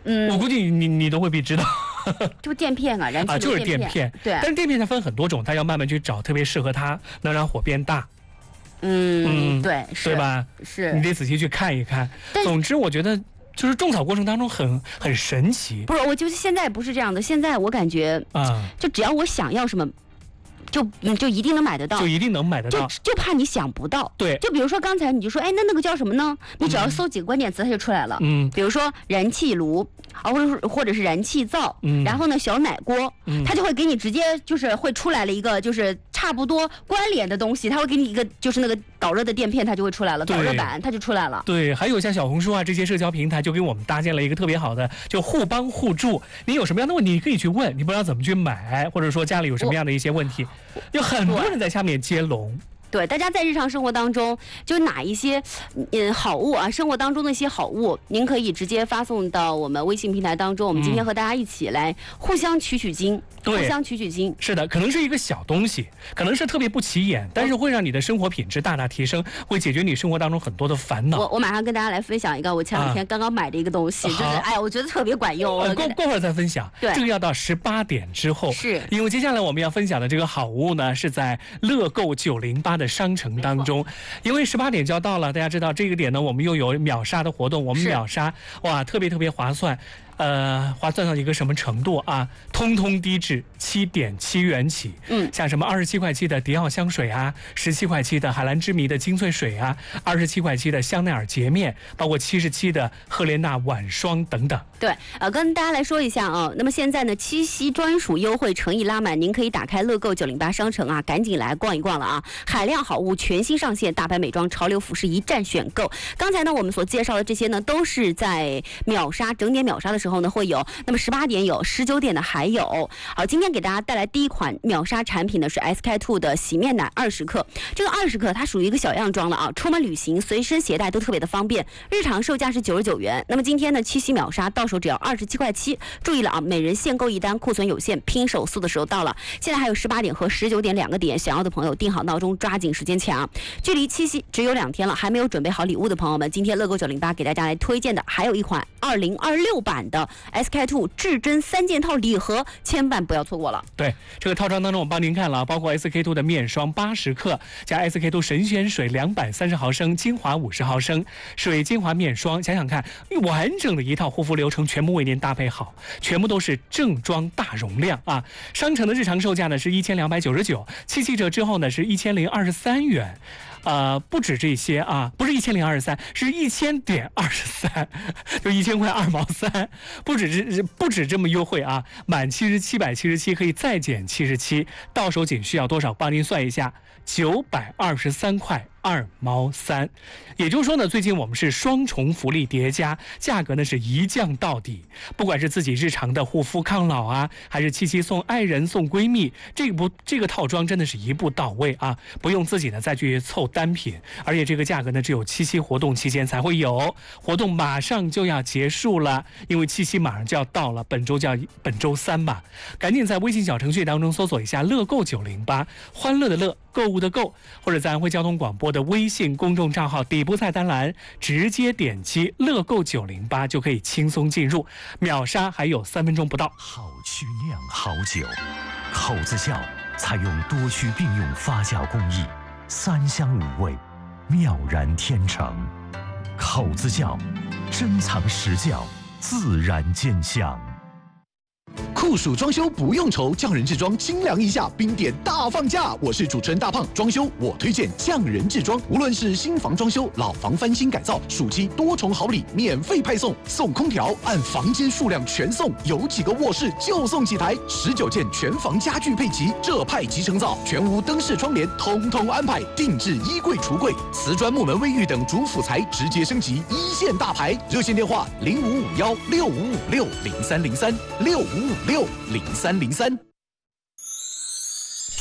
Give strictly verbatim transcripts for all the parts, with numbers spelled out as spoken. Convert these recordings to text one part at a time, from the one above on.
嗯， 我估计你你都未必知道。 就垫片啊，燃气啊，就是垫垫片。 对， 但是垫片它分很多种，它要慢慢去找特别适合它，能让火变大。 嗯，嗯对， 对吧？ 是， 你得仔细去看一看。总之，我觉得就是种草过程当中很很神奇。 不是，我就是现在不是这样的，现在我感觉啊， 就只要我想要什么。就嗯就一定能买得到， 就一定能买得到， 就就怕你想不到。 对， 就比如说刚才你就说，哎，那那个叫什么呢？你只要搜几个关键词，它就出来了。 嗯， 比如说燃气炉啊，或者是或者是燃气灶， 嗯， 然后呢小奶锅， 嗯， 它就会给你直接就是会出来了一个就是差不多关联的东西，它会给你一个就是那个导热的垫片，它就会出来了，导热板它就出来了。 对，还有像小红书啊这些社交平台，就给我们搭建了一个特别好的，就互帮互助。你有什么样的问题，你可以去问，你不知道怎么去买，或者说家里有什么样的一些问题，有很多。多人在下面接龙。 对，大家在日常生活当中，就哪一些嗯好物啊，生活当中的一些好物，您可以直接发送到我们微信平台当中。我们今天和大家一起来互相取取经， 对， 互相取取经。 是的，可能是一个小东西，可能是特别不起眼，但是会让你的生活品质大大提升，会解决你生活当中很多的烦恼。 我我马上跟大家来分享一个我前两天刚刚买的一个东西，啊、就是哎呀，我觉得特别管用。 呃、过过会儿再分享。 对， 这个要到十八点之后。 是， 因为接下来我们要分享的这个好物呢，是在乐购九零八的商城当中。中，因为十八点就要到了，大家知道这个点呢，我们又有秒杀的活动，我们秒杀，哇，特别特别划算。呃，划算到一个什么程度啊？通通低至七点七元起。 嗯， 像什么二十七块七的迪奥香水啊，十七块七的海蓝之谜的精粹水啊，二十七块七的香奈儿洁面，包括七十七的赫莲娜晚霜等等。 对，呃，跟大家来说一下啊，那么现在呢，七夕专属优惠诚意拉满，您可以打开乐购九零八商城啊，赶紧来逛一逛了啊！海量好物全新上线，大牌美妆、潮流服饰一站选购。刚才呢，我们所介绍的这些呢，都是在秒杀整点秒杀的时候呢会有，那么十八点有，十九点的还有。好，今天给大家带来第一款秒杀产品呢是 S K two 的洗面奶二十克，这个二十克它属于一个小样装了啊，出门旅行随身携带都特别的方便，日常售价是九十九元，那么今天呢七夕秒杀到手只要二十七块七，注意了啊，每人限购一单，库存有限，拼手速的时候到了。现在还有十八点和十九点两个点，想要的朋友定好闹钟，抓紧时间抢。距离七夕只有两天了，还没有准备好礼物的朋友们，今天乐购九零八给大家来推荐的还有一款二零二六版的 S K two 至臻三件套礼盒，千万不要错过了。 对，这个套装当中我帮您看了，包括 S K two 的面霜八十克，加 S K two 神仙水两百三十毫升，精华五十毫升，水精华面霜，想想看，完整的一套护肤流程全部为您搭配好，全部都是正装大容量啊！商城的日常售价呢是一千两百九十九，七七折之后呢是一千零二十三元。呃，不止这些啊，不是一千零二十三，是一千点二十三，就一千块二毛三，不止这不止这么优惠啊！满七十七百七十七可以再减七十七，到手仅需要多少？帮您算一下，九百二十三块二毛三。也就是说呢，最近我们是双重福利叠加，价格呢是一降到底。不管是自己日常的护肤抗老啊，还是七夕送爱人送闺蜜，这个不这个套装真的是一步到位啊，不用自己呢再去凑单品，而且这个价格呢只有七夕活动期间才会有，活动马上就要结束了，因为七夕马上就要到了，本周叫本周三吧，赶紧在微信小程序当中搜索一下乐购九零八，欢乐的乐，购物的购，或者在安徽交通广播的微信公众账号底部菜单栏直接点击乐购九零八就可以轻松进入，秒杀还有三分钟不到。 好曲酿好酒，口子窖采用多区并用发酵工艺，三香五味，妙然天成。口子窖，珍藏实窖，自然见香。 酷暑装修不用愁，匠人制装清凉一下，冰点大放价。我是主持人大胖，装修我推荐匠人制装，无论是新房装修、老房翻新改造，暑期多重好礼免费派送，送空调按房间数量全送，有几个卧室就送几台，十九件全房家具配齐，这派即成造，全屋灯饰窗帘通通安排，定制衣柜橱柜，瓷砖木门卫浴等主辅材直接升级一线大牌。热线电话零五五幺六五五六零三零三六五五六零三零三。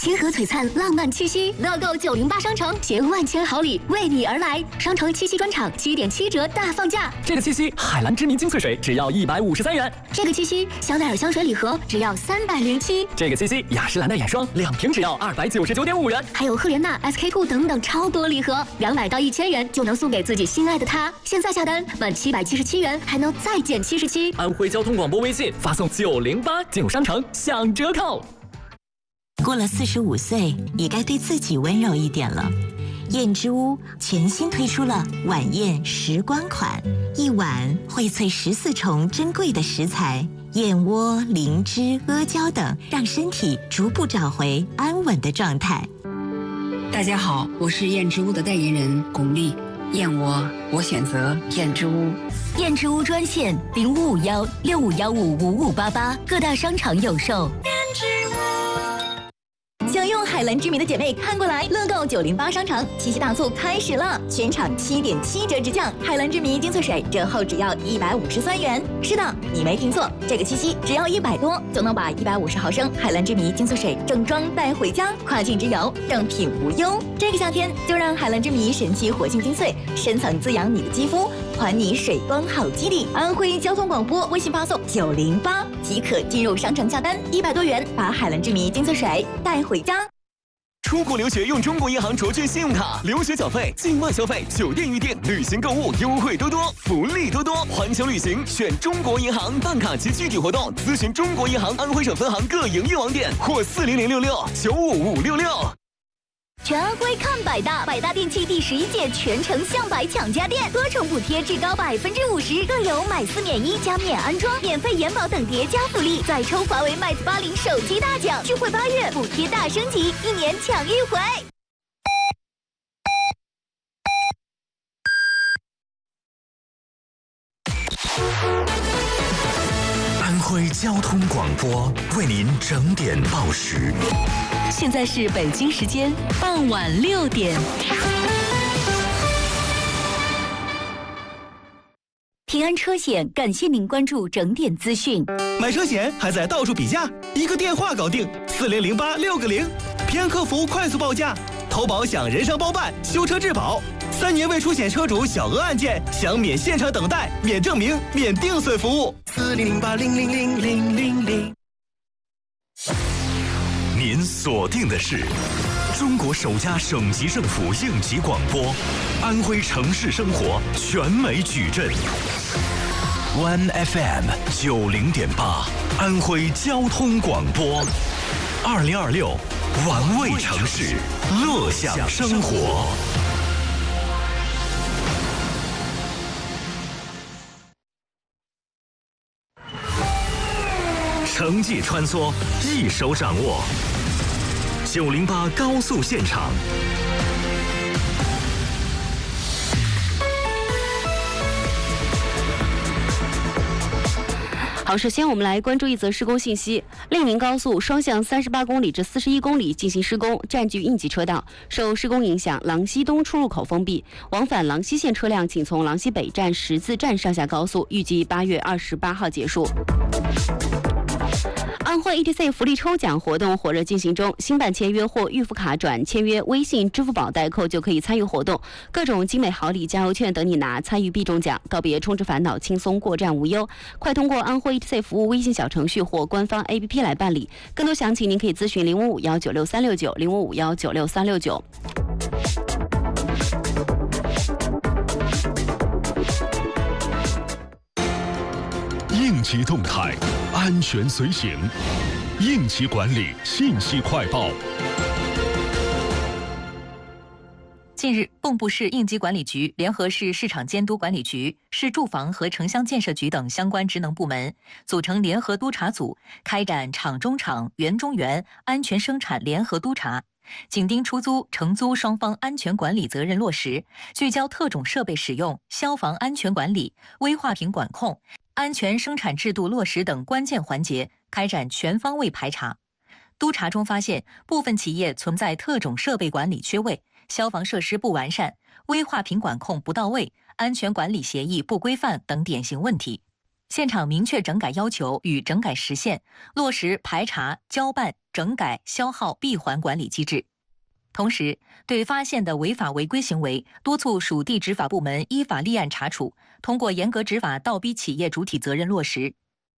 星河璀璨，浪漫气息，乐购九零八商城携万千好礼为你而来。商城七夕专场七点七折大放价， 这个七夕海蓝之谜精粹水只要一百五十三元， 这个七夕香奈儿香水礼盒只要三百零七， 这个七夕雅诗兰黛眼霜两瓶只要二百九十九点五元， 还有赫莲娜、S K two 等等超多礼盒，两百到一千元就能送给自己心爱的他。现在下单满七百七十七元还能再减七十七。 安徽交通广播微信发送九零八进入商城享折扣。 过了四十五岁，也该对自己温柔一点了。燕之屋全新推出了晚宴时光款，一碗荟萃十四重珍贵的食材，燕窝、灵芝、阿胶等，让身体逐步找回安稳的状态。 大家好，我是燕之屋的代言人巩俐。燕窝，我选择燕之屋。 燕之屋专线零五五幺六五幺五五五八八，各大商场有售。燕之屋。想用海蓝之谜的姐妹看过来，乐购九零八商城七夕大促开始了，全场七点七折直降，海蓝之谜精粹水折后只要一百五十三元。是的，你没听错，这个七夕只要一百多就能把一百五十毫升海蓝之谜精粹水正装带回家，跨境之游正品无忧。这个夏天就让海蓝之谜神奇活性精粹深层滋养你的肌肤，还你水光好肌力。安徽交通广播微信发送九零八即可进入商城下单，一百多元把海蓝之谜精粹水带回家。 出国留学用中国银行卓券信用卡，留学缴费、境外消费、酒店预订、旅行购物优惠多多，福利多多。环球旅行选中国银行，办卡及具体活动咨询中国银行安徽省分行各营业网点或四零零六六九五五六六。 全安徽看百大，百大电器第十一届全城向百抢家电，多重补贴至高百分之五十，更有买四免一加免安装、免费延保等叠加福利，再抽华为 Mate 八零手机大奖，智慧八月补贴大升级，一年抢一回。 安徽交通广播为您整点报时。 现在是北京时间傍晚六点。 平安车险感谢您关注整点资讯。 买车险还在到处比价，一个电话搞定，四零零八六个零，平安客服快速报价，投保享人伤包办，修车质保，三年未出险车主小额案件享免现场等待、免证明、免定损服务。四零零八零零零零零零。 您锁定的是中国首家省级政府应急广播，安徽城市生活全美矩阵 ，One F M 九零点八，安徽交通广播，二零二六，玩味城市，乐享生活。城际穿梭，一手掌握。九零八高速现场。 好，首先我们来关注一则施工信息。令宁高速双向三十八公里至四十一公里进行施工，占据应急车道。受施工影响，郎西东出入口封闭，往返郎西线车辆仅从郎西北站十字站上下高速，预计八月二十八号结束。安徽 E T C 福利抽奖活动火热进行中，新办签约或预付卡转签约微信、支付宝代扣就可以参与活动，各种精美好礼、加油券等你拿，参与必中奖，告别充值烦恼，轻松过站无忧。快通过安徽 E T C 服务微信小程序或官方 A P P 来办理。更多详情您可以咨询零五五幺九六三六九零五五幺九六三六九。 应急动态，安全随行，应急管理信息快报。 近日，蚌埠市应急管理局联合市市场监督管理局、市住房和城乡建设局等相关职能部门，组成联合督查组，开展厂中厂、园中园安全生产联合督查，紧盯出租、承租双方安全管理责任落实，聚焦特种设备使用、消防安全管理、危化品管控、安全生产制度落实等关键环节，开展全方位排查。督查中发现，部分企业存在特种设备管理缺位、消防设施不完善、危化品管控不到位、安全管理协议不规范等典型问题。 现场明确整改要求与整改时限，落实排查、交办、整改、消耗闭环管理机制。同时，对发现的违法违规行为，督促属地执法部门依法立案查处，通过严格执法倒逼企业主体责任落实。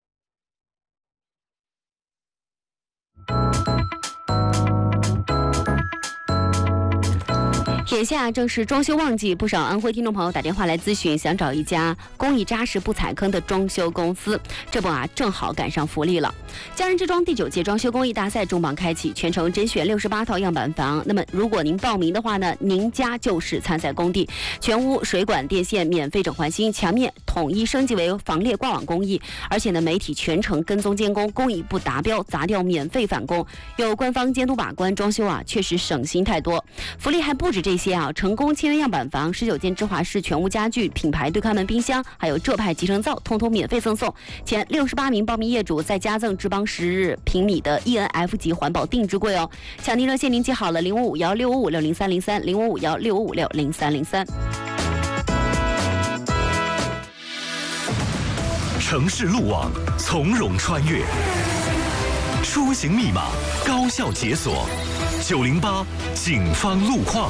眼下正是装修旺季，不少安徽听众朋友打电话来咨询，想找一家工艺扎实不踩坑的装修公司。这不啊，正好赶上福利了。佳人之装第九届装修工艺大赛重磅开启，全程甄选六十八套样板房。那么如果您报名的话呢，您家就是参赛工地，全屋水管电线免费整换新，墙面统一升级为防裂挂网工艺，而且呢，媒体全程跟踪监工，工艺不达标砸掉免费返工，有官方监督把关，装修啊确实省心太多。福利还不止这些。成功签约样板房，十九件芝华士全屋家具、品牌对开门冰箱，还有浙派集成灶，通通免费赠送。前六十八名报名业主再加赠志邦十平米的 E N F 级环保定制柜哦。抢订热线您记好了，零五五幺六五五六零三零三，零五五幺六五五六零三零三。 城市路网从容穿越，出行密码高效解锁。九零八警方路况。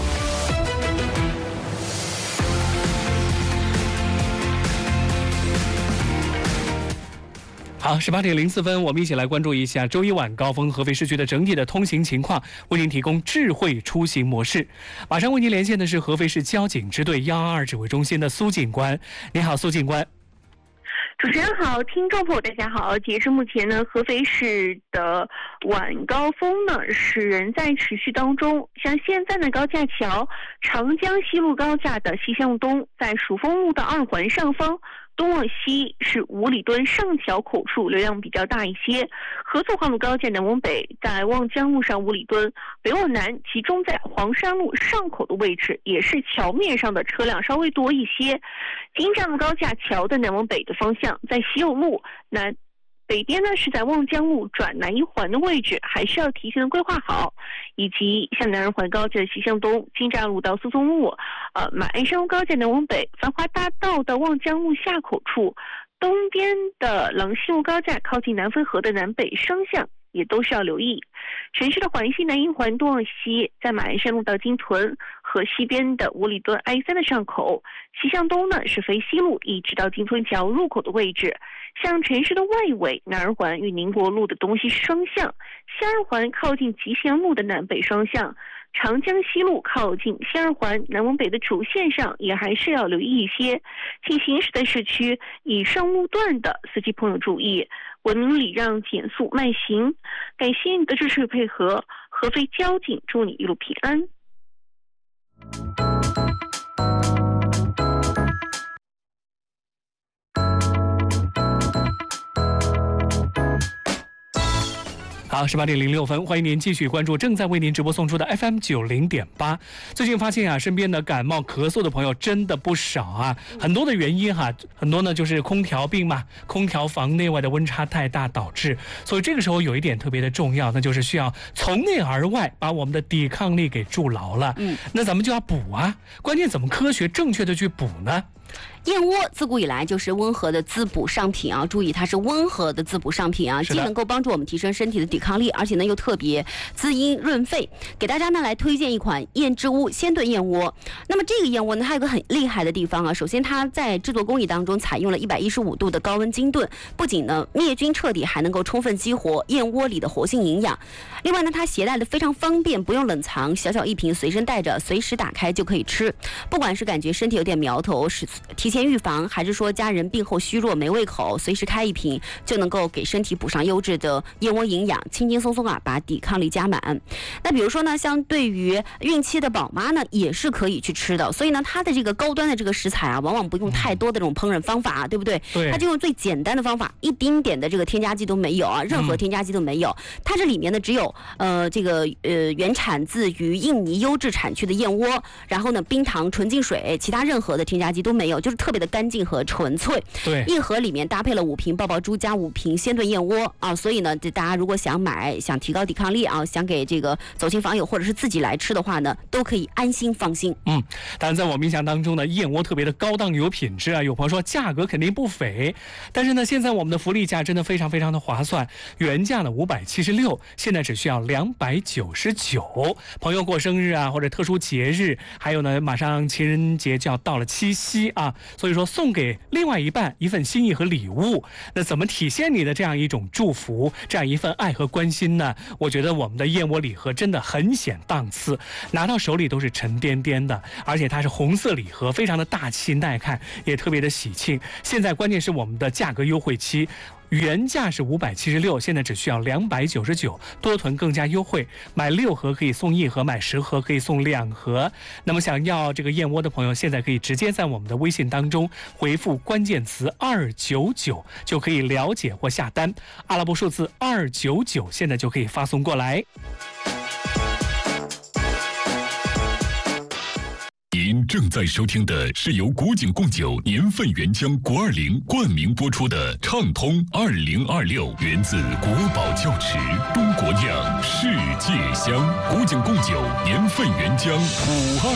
好，十八点零四分，我们一起来关注一下周一晚高峰合肥市区的整体的通行情况，为您提供智慧出行模式。马上为您连线的是合肥市交警支队一二二指挥中心的苏警官。你好，苏警官。 主持人好，听众朋友大家好。截至目前呢，合肥市的晚高峰呢是仍在持续当中。像现在的高架桥长江西路高架的西向东，在蜀峰路的二环上方，东往西是五里墩上桥口处流量比较大一些。合作化路高架南往北，在望江路上五里墩，北往南集中在黄山路上口的位置，也是桥面上的车辆稍微多一些。金站路高架桥的南往北的方向，在西右路南北边呢是在望江路转南一环的位置，还是要提前的规划好。以及像南二环高架西向东，金栅路到苏松路，呃，马鞍山路高架南往北，繁华大道到望江路下口处，东边的廊西路高架靠近南汾河的南北双向也都是要留意。城市的环西南一环东往西，在马鞍山路到金屯和西边的五里墩 I 三的上口，西向东呢是肥西路一直到金屯桥入口的位置。像城市的外围，南二环与宁国路的东西双向，西二环靠近集贤路的南北双向，长江西路靠近西二环南往北的主线上也还是要留意一些。请行驶在市区以上路段的司机朋友注意，文明礼让，减速慢行。感谢你的支持配合，合肥交警祝你一路平安。 好，十八点零六分，欢迎您继续关注正在为您直播送出的 F M 九零点八。最近发现啊，身边的感冒咳嗽的朋友真的不少啊，很多的原因哈，很多呢就是空调病嘛，空调房内外的温差太大导致，所以这个时候有一点特别的重要，那就是需要从内而外把我们的抵抗力给筑牢了。嗯，那咱们就要补啊，关键怎么科学正确的去补呢？ 燕窝自古以来就是温和的滋补上品啊，注意它是温和的滋补上品啊，既能够帮助我们提升身体的抵抗力，而且呢又特别滋阴润肺。给大家呢来推荐一款燕之屋鲜炖燕窝。那么这个燕窝呢，它有个很厉害的地方啊，首先它在制作工艺当中采用了一百一十五度的高温精炖，不仅呢灭菌彻底，还能够充分激活燕窝里的活性营养。另外呢，它携带的非常方便，不用冷藏，小小一瓶随身带着，随时打开就可以吃。不管是感觉身体有点苗头，是提前预防，还是说家人病后虚弱没胃口，随时开一瓶就能够给身体补上优质的燕窝营养，轻轻松松啊把抵抗力加满。那比如说呢，像对于孕期的宝妈呢，也是可以去吃的。所以呢，它的这个高端的这个食材啊，往往不用太多的这种烹饪方法，对不对？对。它就用最简单的方法，一丁点的这个添加剂都没有啊，任何添加剂都没有。嗯、它这里面呢只有呃这个呃原产自于印尼优质产区的燕窝，然后呢冰糖、纯净水，其他任何的添加剂都没有。 有，就是特别的干净和纯粹。 对， 一盒里面搭配了五瓶爆爆珠加五瓶鲜炖燕窝啊，所以呢，这大家如果想买、想提高抵抗力啊，想给这个走亲访友或者是自己来吃的话呢，都可以安心放心。 嗯，当然在我们印象当中呢，燕窝特别的高档有品质啊，有朋友说价格肯定不菲，但是呢，现在我们的福利价真的非常非常的划算，原价呢五百七十六，现在只需要两百九十九。朋友过生日啊，或者特殊节日，还有呢，马上情人节就要到了七夕啊，所以说送给另外一半一份心意和礼物，那怎么体现你的这样一种祝福，这样一份爱和关心呢？我觉得我们的燕窝礼盒真的很显档次，拿到手里都是沉甸甸的，而且它是红色礼盒，非常的大气耐看，也特别的喜庆。现在关键是我们的价格优惠期。原价是五百七十六，现在只需要两百九十九，多囤更加优惠，买六盒可以送一盒，买十盒可以送两盒。那么想要这个燕窝的朋友，现在可以直接在我们的微信当中回复关键词二九九，就可以了解或下单。阿拉伯数字二九九，现在就可以发送过来。 您正在收听的是由古井贡酒年份原浆国二零冠名播出的畅通二零二六，源自国宝窖池，中国酿，世界香。古井贡酒年份原浆五二。